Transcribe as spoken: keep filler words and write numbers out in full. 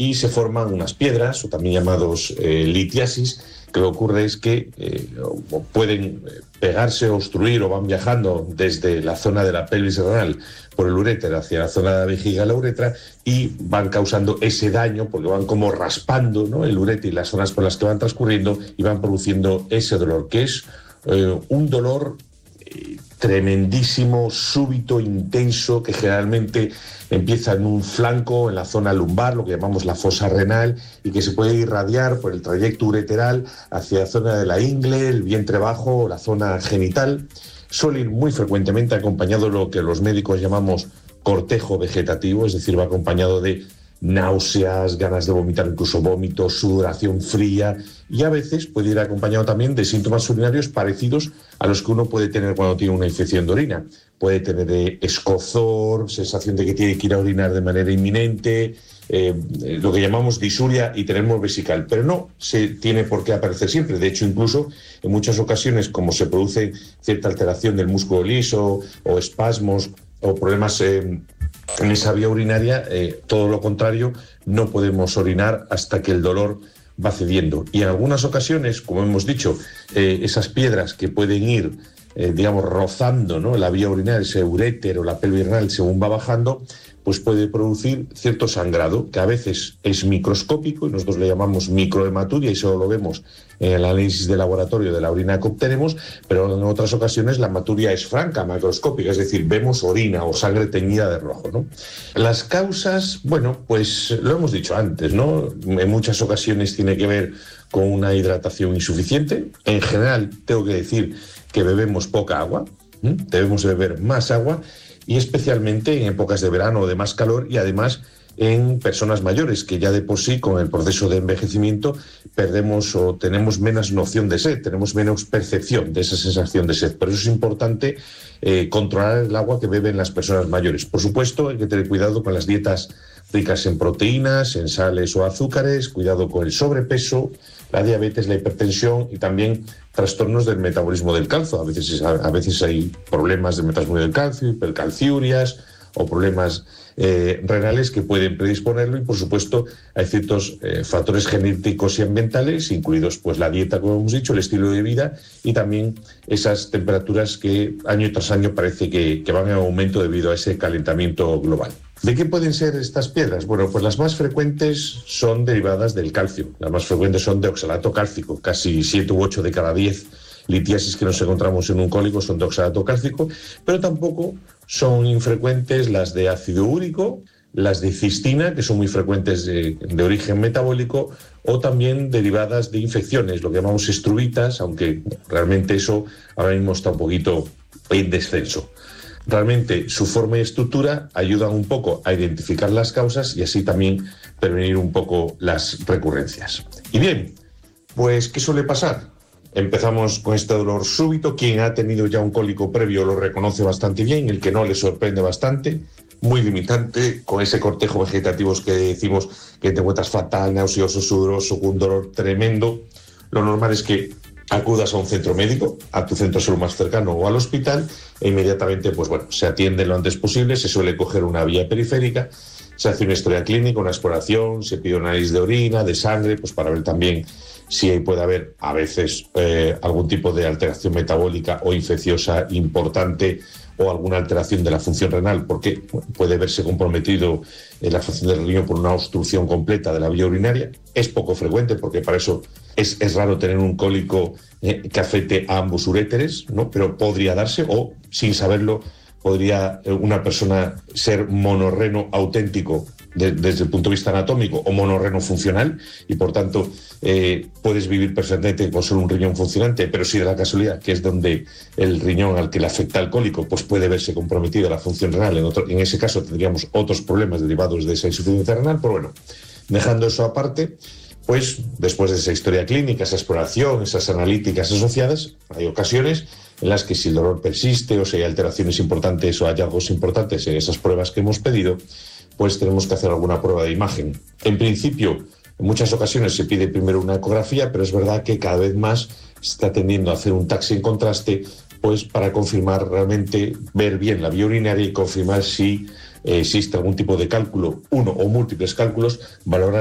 y se forman unas piedras, o también llamados eh, litiasis, que lo que ocurre es que eh, pueden pegarse, obstruir o van viajando desde la zona de la pelvis renal por el uréter hacia la zona de la vejiga, la uretra, y van causando ese daño porque van como raspando, ¿no?, el uréter y las zonas por las que van transcurriendo y van produciendo ese dolor, que es eh, un dolor eh, tremendísimo, súbito, intenso, que generalmente empieza en un flanco, en la zona lumbar, lo que llamamos la fosa renal, y que se puede irradiar por el trayecto ureteral hacia la zona de la ingle, el vientre bajo o la zona genital. Suele ir muy frecuentemente acompañado de lo que los médicos llamamos cortejo vegetativo, es decir, va acompañado de náuseas, ganas de vomitar, incluso vómitos, sudoración fría, y a veces puede ir acompañado también de síntomas urinarios parecidos a los que uno puede tener cuando tiene una infección de orina. Puede tener eh, escozor, sensación de que tiene que ir a orinar de manera inminente, eh, lo que llamamos disuria y tenemos vesical, pero no se tiene por qué aparecer siempre. De hecho, incluso en muchas ocasiones, como se produce cierta alteración del músculo liso o espasmos o problemas eh, en esa vía urinaria, eh, todo lo contrario, no podemos orinar hasta que el dolor va cediendo. Y en algunas ocasiones, como hemos dicho, eh, esas piedras que pueden ir, eh, digamos, rozando, ¿no?, la vía urinaria, ese uréter o la pelvis renal según va bajando, pues puede producir cierto sangrado, que a veces es microscópico, y nosotros le llamamos microhematuria, y solo lo vemos en el análisis de laboratorio de la orina que obtenemos, pero en otras ocasiones la hematuria es franca, macroscópica, es decir, vemos orina o sangre teñida de rojo, ¿no? Las causas, bueno, pues lo hemos dicho antes, ¿no? En muchas ocasiones tiene que ver con una hidratación insuficiente. En general, tengo que decir que bebemos poca agua, ¿eh? Debemos beber más agua, y especialmente en épocas de verano o de más calor, y además en personas mayores que ya de por sí con el proceso de envejecimiento perdemos o tenemos menos noción de sed, tenemos menos percepción de esa sensación de sed. Por eso es importante eh, controlar el agua que beben las personas mayores. Por supuesto, hay que tener cuidado con las dietas ricas en proteínas, en sales o azúcares, cuidado con el sobrepeso, la diabetes, la hipertensión y también trastornos del metabolismo del calcio. A veces, a veces hay problemas de metabolismo del calcio, hipercalciurias o problemas eh, renales que pueden predisponerlo, y por supuesto hay ciertos eh, factores genéticos y ambientales, incluidos pues la dieta, como hemos dicho, el estilo de vida, y también esas temperaturas que año tras año parece que, que van en aumento debido a ese calentamiento global. ¿De qué pueden ser estas piedras? Bueno, pues las más frecuentes son derivadas del calcio. Las más frecuentes son de oxalato cálcico. Casi siete u ocho de cada diez litiasis que nos encontramos en un cólico son de oxalato cálcico, pero tampoco son infrecuentes las de ácido úrico, las de cistina, que son muy frecuentes de, de origen metabólico, o también derivadas de infecciones, lo que llamamos estrubitas, aunque realmente eso ahora mismo está un poquito en descenso. Realmente su forma y estructura ayudan un poco a identificar las causas y así también prevenir un poco las recurrencias. Y bien, pues ¿qué suele pasar? Empezamos con este dolor súbito. Quien ha tenido ya un cólico previo lo reconoce bastante bien, el que no le sorprende bastante, muy limitante, con ese cortejo vegetativo que decimos que te encuentras fatal, nauseoso, sudoroso, con un dolor tremendo. Lo normal es que acudas a un centro médico, a tu centro de salud más cercano o al hospital, e inmediatamente pues bueno, se atiende lo antes posible. Se suele coger una vía periférica, se hace una historia clínica, una exploración, se pide un análisis de orina, de sangre, pues para ver también si puede haber a veces eh, algún tipo de alteración metabólica o infecciosa importante, o alguna alteración de la función renal, porque puede verse comprometido eh, la función del riñón por una obstrucción completa de la vía urinaria. Es poco frecuente porque para eso es, es raro tener un cólico eh, que afecte a ambos uréteres, ¿no? Pero podría darse, o sin saberlo podría eh, una persona ser monorreno auténtico de, desde el punto de vista anatómico, o monorreno funcional, y por tanto eh, puedes vivir perfectamente con solo un riñón funcionante, pero si de la casualidad que es donde el riñón al que le afecta el cólico pues puede verse comprometida la función renal, en, otro, en ese caso tendríamos otros problemas derivados de esa insuficiencia renal. Pero bueno, dejando eso aparte, pues después de esa historia clínica, esa exploración, esas analíticas asociadas, hay ocasiones en las que si el dolor persiste o si hay alteraciones importantes o hallazgos importantes en esas pruebas que hemos pedido, pues tenemos que hacer alguna prueba de imagen. En principio, en muchas ocasiones se pide primero una ecografía, pero es verdad que cada vez más se está tendiendo a hacer un taxi en contraste, pues para confirmar realmente, ver bien la vía urinaria y confirmar si eh, existe algún tipo de cálculo, uno o múltiples cálculos, valorar